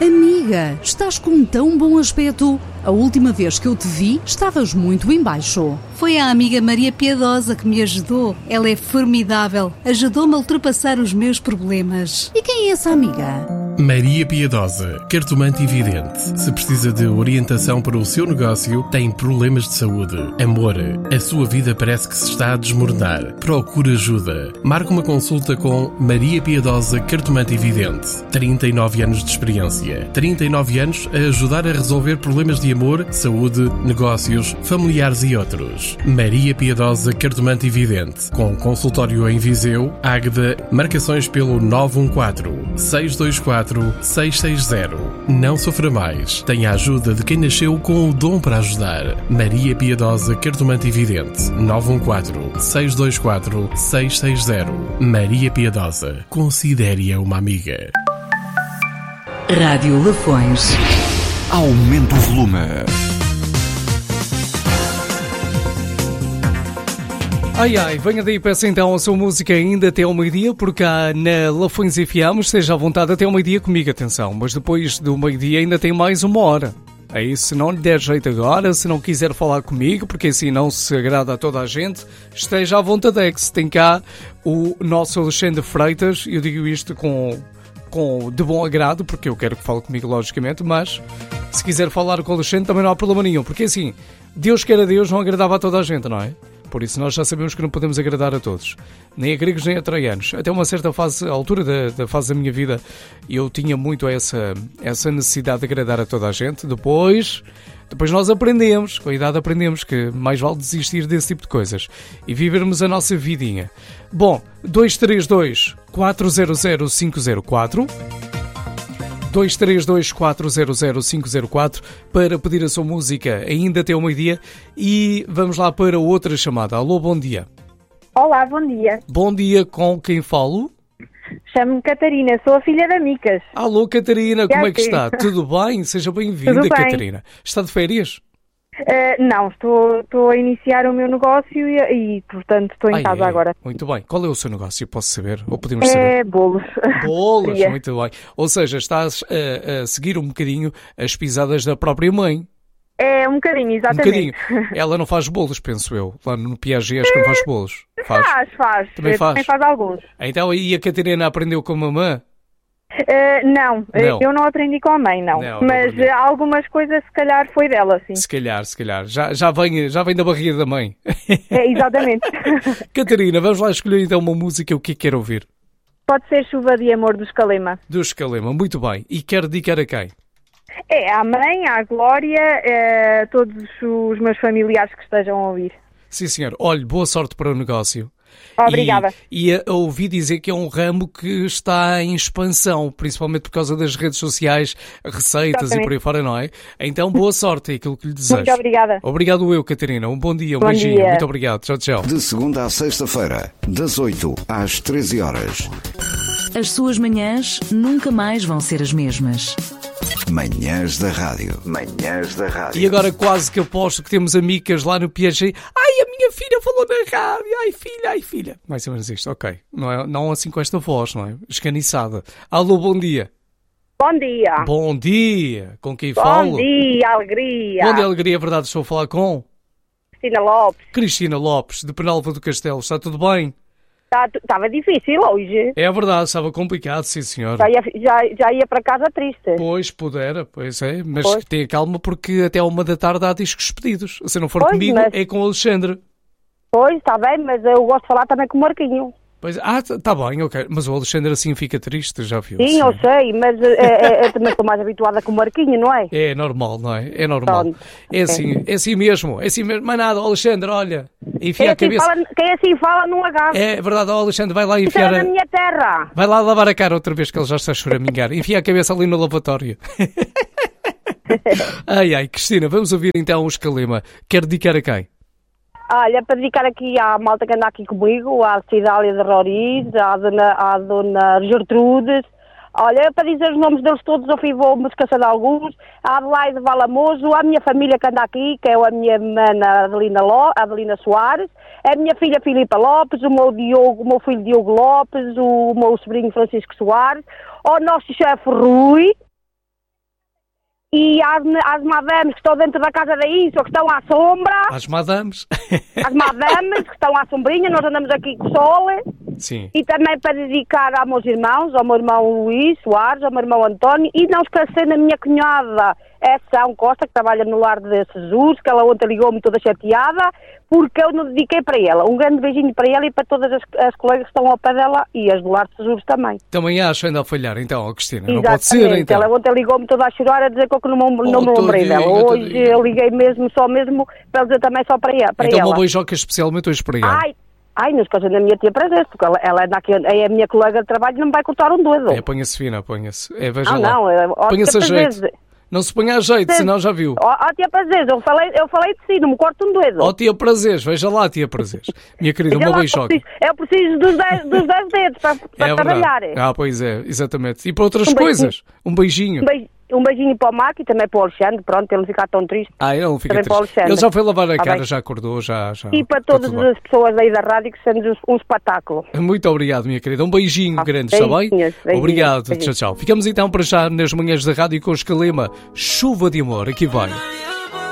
Amiga, estás com tão bom aspecto. A última vez que eu te vi, estavas muito em baixo. Foi a amiga Maria Piedosa que me ajudou. Ela é formidável. Ajudou-me a ultrapassar os meus problemas. E quem é essa amiga? Maria Piedosa, cartomante e vidente. Se precisa de orientação para o seu negócio, tem problemas de saúde, amor, a sua vida parece que se está a desmoronar. Procure ajuda. Marque uma consulta com Maria Piedosa, cartomante e vidente. 39 anos de experiência. 39 anos a ajudar a resolver problemas de amor, saúde, negócios, familiares e outros. Maria Piedosa, cartomante e vidente. Com consultório em Viseu, Águeda, marcações pelo 914-624-660. Não sofra mais. Tenha a ajuda de quem nasceu com o dom para ajudar. Maria Piedosa, cartomante e vidente. 914-624-660. Maria Piedosa. Considere-a uma amiga. Rádio Lafões. Aumente o volume. Ai ai, venha daí, peça então a sua música ainda até ao meio-dia, porque cá na Lafões FM, esteja à vontade até ao meio-dia comigo, atenção, mas depois do meio-dia ainda tem mais uma hora. Aí se não lhe der jeito agora, se não quiser falar comigo, porque assim não se agrada a toda a gente, esteja à vontade, é que se tem cá o nosso Alexandre Freitas, eu digo isto de bom agrado, porque eu quero que fale comigo logicamente, mas se quiser falar com o Alexandre também não há problema nenhum, porque assim, Deus quer a Deus não agradava a toda a gente, não é? Por isso nós já sabemos que não podemos agradar a todos, nem a gregos nem a troianos. Até uma certa fase, a altura da fase da minha vida, eu tinha muito essa necessidade de agradar a toda a gente. Depois nós aprendemos, com a idade aprendemos que mais vale desistir desse tipo de coisas e vivermos a nossa vidinha. Bom, 232-400-504 232-400-504 para pedir a sua música ainda até o meio-dia e vamos lá para outra chamada. Alô, bom dia. Olá, bom dia. Bom dia, com quem falo? Chamo-me Catarina, sou a filha da Micas. Alô, Catarina, como é que está? Tudo bem? Seja bem-vinda, Tudo bem. Catarina. Está de férias? Não, estou a iniciar o meu negócio e portanto, estou em casa agora. Muito bem. Qual é o seu negócio? Posso saber? Ou podemos saber? Bolos. Bolos, muito bem. Ou seja, estás a seguir um bocadinho as pisadas da própria mãe. É, um bocadinho, exatamente. Um bocadinho. Ela não faz bolos, penso eu. Lá no Piaget acho que não faz bolos. Faz. Também faz alguns. Então aí a Catarina aprendeu com a mamã? Não, eu não aprendi com a mãe, não. Mas algumas coisas se calhar foi dela, sim. Se calhar. Já vem da barriga da mãe. Exatamente. Catarina, vamos lá escolher então uma música, o que quer ouvir? Pode ser Chuva de Amor dos Calema. Dos Calema, muito bem. E quer dedicar a quem? À mãe, à Glória, todos os meus familiares que estejam a ouvir. Sim, senhor. Olhe, boa sorte para o negócio. Obrigada. E ouvi dizer que é um ramo que está em expansão, principalmente por causa das redes sociais, receitas e por aí fora, não é? Então, boa sorte, é aquilo que lhe desejo. Muito obrigada. Obrigado eu, Catarina. Um bom dia, um bom beijinho. Dia. Muito obrigado. Tchau, tchau. De segunda à sexta-feira, das 8 às 13 horas. As suas manhãs nunca mais vão ser as mesmas. Manhãs da Rádio. E agora quase que aposto que temos amigas lá no Piaget. Ai, a minha filha falou na rádio. Ai, filha. Mais ou menos isto, ok. Não assim com esta voz, não é? Esganiçada. Alô, bom dia. Bom dia. Bom dia. Com quem falo? Bom dia, alegria. Bom dia, alegria, é verdade. Estou a falar com... Cristina Lopes, de Penalva do Castelo. Está tudo bem? Estava difícil hoje. É verdade, estava complicado, sim senhor. Já ia para casa triste. Pois, mas tenha calma porque até 1 da tarde há discos pedidos. Se não for comigo, é com o Alexandre. Pois, está bem, mas eu gosto de falar também com o Marquinho. Pois, está bem, ok. Mas o Alexandre assim fica triste, já viu? Sim, eu sei, mas eu também estou mais habituada com o Marquinho, não é? É normal, não é? É normal. Pronto. É assim mesmo. Mas nada, Alexandre, olha, enfia a cabeça... Quem assim fala não agarra. É verdade, Alexandre, vai lá enfiar... Isso é na minha terra. Vai lá lavar a cara outra vez que ele já está a choramingar. Enfia a cabeça ali no lavatório. Ai, Cristina, vamos ouvir então os Calema. Quer dedicar a quem? Olha, para dedicar aqui à malta que anda aqui comigo, à Cidália de Roriz, à dona Gertrudes. Olha, para dizer os nomes deles todos, eu vou-me esquecer de alguns. A Adelaide Valamoso, a minha família que anda aqui, que é a minha mana Adelina Soares, a minha filha Filipa Lopes, o meu filho Diogo Lopes, o meu sobrinho Francisco Soares, o nosso chefe Rui, e às madames que estão dentro da casa da ISO, que estão à sombra. Às madames. As madames que estão à sombrinha, nós andamos aqui com o sol. Sim. E também para dedicar aos meus irmãos, ao meu irmão Luís Soares, ao meu irmão António, e não esquecer na minha cunhada, São Costa, que trabalha no lar de Jesus, que ela ontem ligou-me toda chateada, porque eu não dediquei para ela. Um grande beijinho para ela e para todas as colegas que estão ao pé dela e as do lar de Jesus também. Também acho ainda a falhar, então, Cristina. Exatamente. Não pode ser, então. Ela ontem ligou-me toda a chorar a dizer que eu não me lembrei dela. Hoje eu liguei mesmo para dizer também só para ela. Então uma beijoca especialmente hoje para ela. Ai, não esqueça da minha tia Prazer, porque ela é a minha colega de trabalho e não me vai cortar um dedo. Ponha-se fina, ponha-se. Veja lá. Não, ponha-se a jeito. Não se ponha a jeito, senão já viu. Tia Prazer, eu falei de si, não me corto um dedo. Tia Prazeres, veja lá, tia Prazeres. Minha querida, uma beijoca. Eu preciso dos 10 dedos para trabalhar. Pois é, exatamente. E para outras coisas, um beijinho. Um beijinho para o Marco e também para o Alexandre, pronto, ele não fica tão triste. Ele não fica triste. Ele já foi lavar a cara, já acordou, já. E para todas as pessoas aí da rádio que são um espetáculo. Muito obrigado, minha querida. Um beijinho grande, está bem? Obrigado, tchau, tchau. Ficamos então para já nas manhãs da rádio com o Escalema. Chuva de amor, aqui vai.